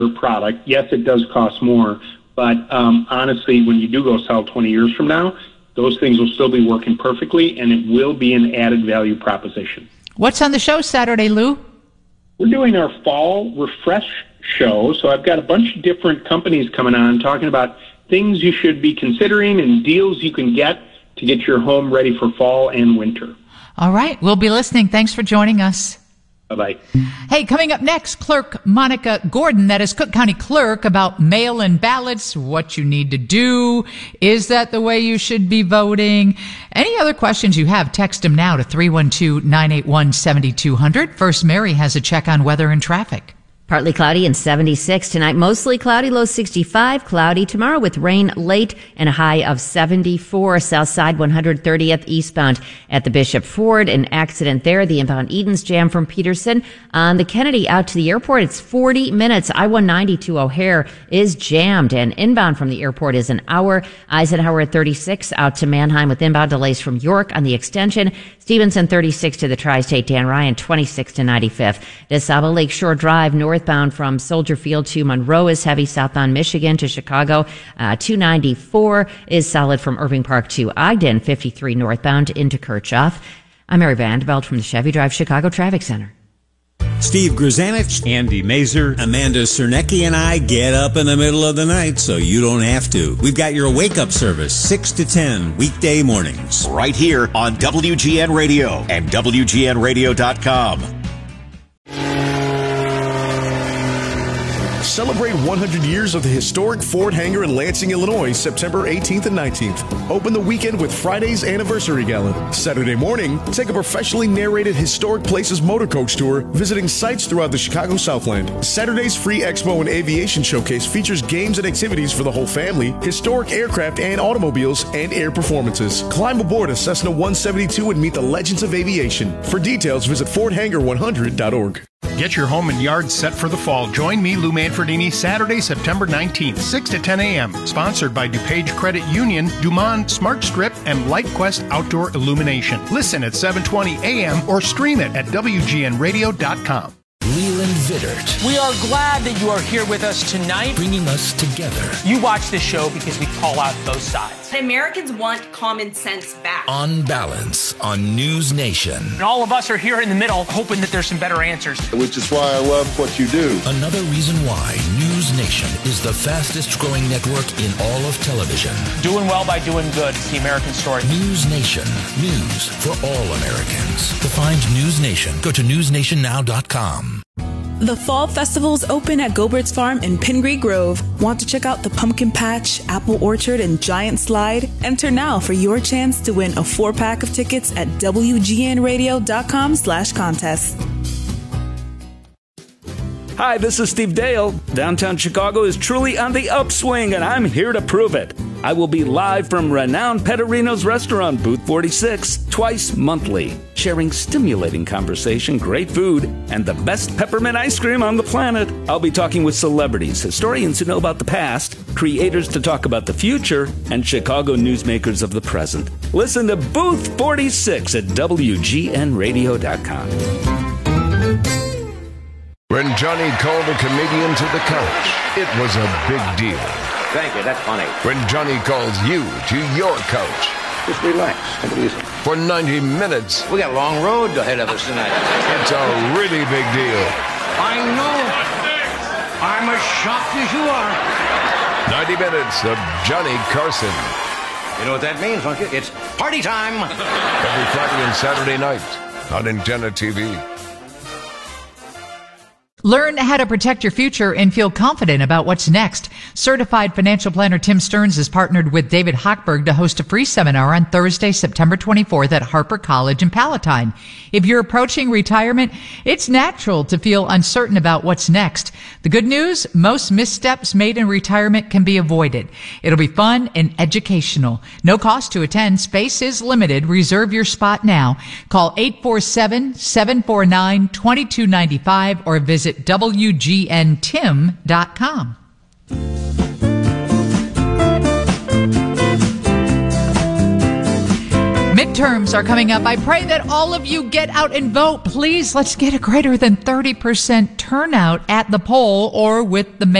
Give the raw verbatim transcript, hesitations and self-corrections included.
product. Yes, it does cost more, but um, honestly, when you do go sell twenty years from now, those things will still be working perfectly, and it will be an added value proposition. What's on the show Saturday, Lou? We're doing our fall refresh show, so I've got a bunch of different companies coming on talking about things you should be considering and deals you can get to get your home ready for fall and winter. All right, we'll be listening. Thanks for joining us. Bye-bye. Hey, coming up next, Clerk Monica Gordon, that is Cook County Clerk, about mail-in ballots, what you need to do. Is that the way you should be voting? Any other questions you have, text them now to three one two, nine eight one, seven two zero zero. First, Mary has a check on weather and traffic. Partly cloudy and seventy-six tonight. Mostly cloudy, low sixty-five. Cloudy tomorrow with rain late and a high of seventy-four. South side one hundred thirtieth eastbound at the Bishop Ford. An accident there. The inbound Edens jam from Peterson. On the Kennedy out to the airport, it's forty minutes. I one ninety to O'Hare is jammed, and inbound from the airport is an hour. Eisenhower at thirty-six out to Mannheim with inbound delays from York on the extension. Stevenson thirty-six to the Tri-State. Dan Ryan twenty-six to ninety-fifth. DeSable Lakeshore Drive north Northbound from Soldier Field to Monroe is heavy. Southbound Michigan to Chicago. Uh, two ninety-four is solid from Irving Park to Ogden. fifty-three northbound into Kirchhoff. I'm Mary Vanderbilt from the Chevy Drive Chicago Traffic Center. Steve Grzanich, Andy Mazer, Amanda Cernecki, and I get up in the middle of the night so you don't have to. We've got your wake-up service, six to ten, weekday mornings. Right here on W G N Radio and W G N radio dot com. Celebrate one hundred years of the historic Ford hangar in Lansing, Illinois, September eighteenth and nineteenth. Open the weekend with Friday's Anniversary Gala. Saturday morning, take a professionally narrated Historic Places motor coach tour, visiting sites throughout the Chicago Southland. Saturday's free Expo and Aviation Showcase features games and activities for the whole family, historic aircraft and automobiles, and air performances. Climb aboard a Cessna one seventy-two and meet the legends of aviation. For details, visit ford hangar one hundred dot org. Get your home and yard set for the fall. Join me, Lou Manfredini, Saturday, September nineteenth, six to ten a.m. Sponsored by DuPage Credit Union, Dumont Smart Strip, and LightQuest Outdoor Illumination. Listen at seven twenty a.m. or stream it at W G N radio dot com. Leland Vittert. We are glad that you are here with us tonight. Bringing us together. You watch this show because we call out both sides. Americans want common sense back. On Balance on News Nation. And all of us are here in the middle hoping that there's some better answers. Which is why I love what you do. Another reason why News Nation is the fastest growing network in all of television. Doing well by doing good. It's the American story. News Nation. News for all Americans. To find News Nation, go to news nation now dot com. The Fall Festival's open at Gobert's Farm in Pingree Grove. Want to check out the Pumpkin Patch, Apple Orchard, and Giant Slide? Enter now for your chance to win a four-pack of tickets at W G N radio dot com slash contest. Hi, this is Steve Dale. Downtown Chicago is truly on the upswing, and I'm here to prove it. I will be live from renowned Pettorino's restaurant, Booth forty-six, twice monthly, sharing stimulating conversation, great food, and the best peppermint ice cream on the planet. I'll be talking with celebrities, historians who know about the past, creators to talk about the future, and Chicago newsmakers of the present. Listen to Booth forty-six at W G N radio dot com. When Johnny called a comedian to the couch, it was a big deal. Thank you, that's funny. When Johnny calls you to your couch. Just relax, take it easy. For ninety minutes. We got a long road ahead of us tonight. It's a really big deal. I know. I'm as shocked as you are. ninety minutes of Johnny Carson. You know what that means, don't you? It's party time. Every Friday and Saturday night on Antenna T V. Learn how to protect your future and feel confident about what's next. Certified financial planner Tim Stearns has partnered with David Hochberg to host a free seminar on Thursday, September twenty-fourth at Harper College in Palatine. If you're approaching retirement, it's natural to feel uncertain about what's next. The good news, most missteps made in retirement can be avoided. It'll be fun and educational. No cost to attend. Space is limited. Reserve your spot now. Call eight four seven, seven four nine, two two nine five or visit W G N tim dot com. midterms are coming up. I pray that all of you get out and vote. Please, let's get a greater than thirty percent turnout at the poll or with the